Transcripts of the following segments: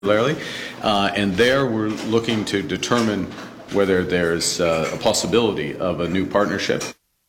And there we're looking to determine whether there's a possibility of a new partnership.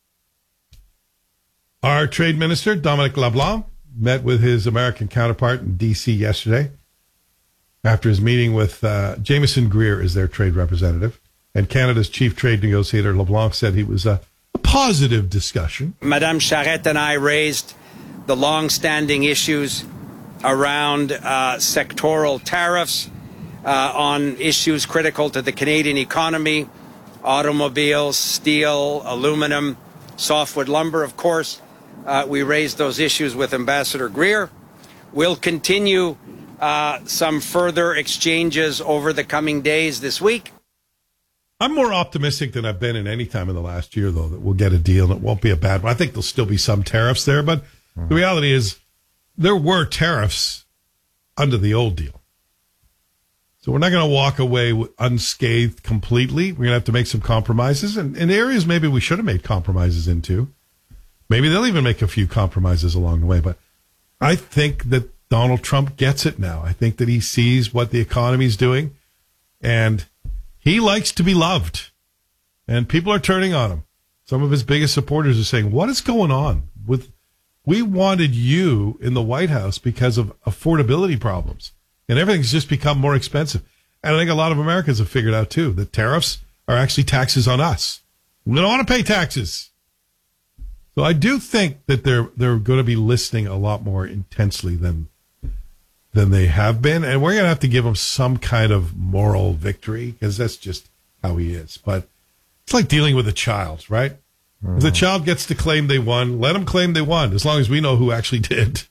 Our trade minister, Dominic LeBlanc, met with his American counterpart in D.C. yesterday after his meeting with Jameson Greer as their trade representative. And Canada's chief trade negotiator, LeBlanc, said he was a positive discussion. Madame Charette and I raised the long-standing issues around sectoral tariffs on issues critical to the Canadian economy, automobiles, steel, aluminum, softwood lumber, of course. We raised those issues with Ambassador Greer. We'll continue some further exchanges over the coming days this week. I'm more optimistic than I've been in any time in the last year, though, that we'll get a deal and it won't be a bad one. I think there'll still be some tariffs there, but the reality is there were tariffs under the old deal. So we're not going to walk away unscathed completely. We're going to have to make some compromises. And in areas maybe we should have made compromises into. Maybe they'll even make a few compromises along the way. But I think that Donald Trump gets it now. I think that he sees what the economy's doing. And he likes to be loved. And people are turning on him. Some of his biggest supporters are saying, what is going on with... We wanted you in the White House because of affordability problems. And everything's just become more expensive. And I think a lot of Americans have figured out, too, that tariffs are actually taxes on us. We don't want to pay taxes. So I do think that they're going to be listening a lot more intensely than they have been. And we're going to have to give them some kind of moral victory because that's just how he is. But it's like dealing with a child, right? If the child gets to claim they won, let them claim they won, as long as we know who actually did.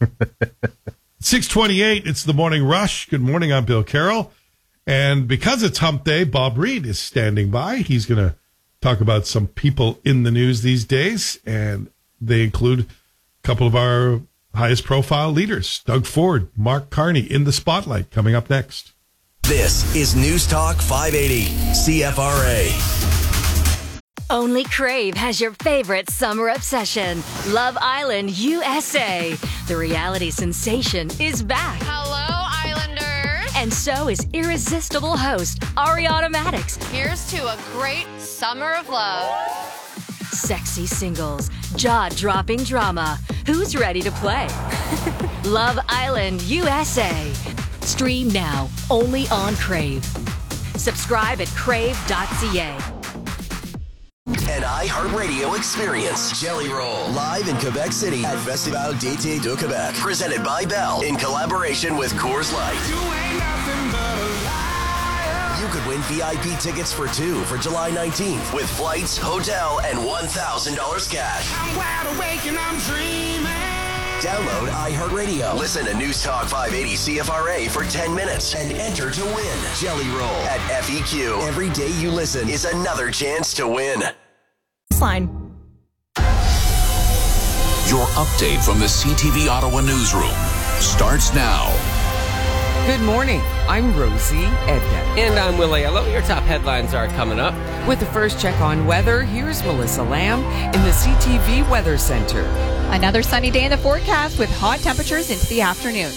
6:28, it's the Morning Rush. Good morning, I'm Bill Carroll. And because it's Hump Day, Bob Reed is standing by. He's going to talk about some people in the news these days, and they include a couple of our highest profile leaders, Doug Ford, Mark Carney, in the spotlight, coming up next. This is News Talk 580, CFRA. Only Crave has your favorite summer obsession, Love Island USA. The reality sensation is back. Hello, Islanders. And so is irresistible host Ariana Maddox. Here's to a great summer of love. Sexy singles, jaw-dropping drama. Who's ready to play? Love Island USA. Stream now, only on Crave. Subscribe at crave.ca. An iHeartRadio experience. Jelly Roll. Live in Quebec City at Festival d'été de Québec. Presented by Bell in collaboration with Coors Light. You could win VIP tickets for two for July 19th with flights, hotel, and $1,000 cash. I'm wide awake and I'm dreaming. Download iHeartRadio. Listen to News Talk 580 CFRA for 10 minutes and enter to win. Jelly Roll at FEQ. Every day you listen is another chance to win. Line. Your update from the CTV Ottawa newsroom starts now. Good morning. I'm Rosie Edna. And I'm Will Aiello. Your top headlines are coming up. With the first check on weather, here's Melissa Lamb in the CTV Weather Center. Another sunny day in the forecast with hot temperatures into the afternoon.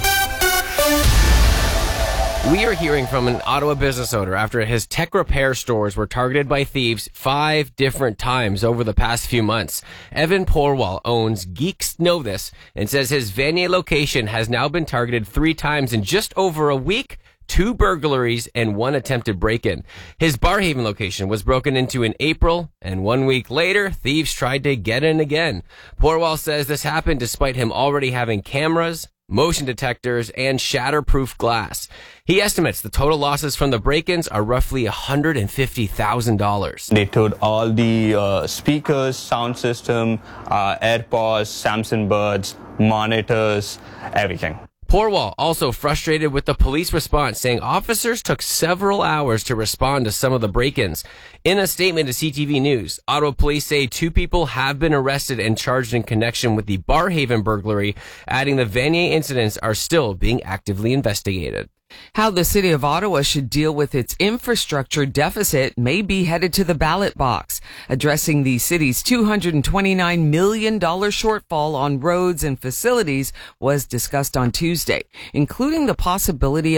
We are hearing from an Ottawa business owner after his tech repair stores were targeted by thieves 5 different times over the past few months. Evan Porwal owns Geeks Know This and says his Vanier location has now been targeted 3 times in just over a week, 2 burglaries, and 1 attempted break-in. His Barhaven location was broken into in April, and 1 week later, thieves tried to get in again. Porwal says this happened despite him already having cameras, motion detectors, and shatterproof glass. He estimates the total losses from the break-ins are roughly $150,000. They towed all the speakers, sound system, AirPods, Samsung Buds, monitors, everything. Porwal also frustrated with the police response, saying officers took several hours to respond to some of the break-ins. In a statement to CTV News, Ottawa police say 2 people have been arrested and charged in connection with the Barhaven burglary, adding the Vanier incidents are still being actively investigated. How the city of Ottawa should deal with its infrastructure deficit may be headed to the ballot box. Addressing the city's $229 million shortfall on roads and facilities was discussed on Tuesday, including the possibility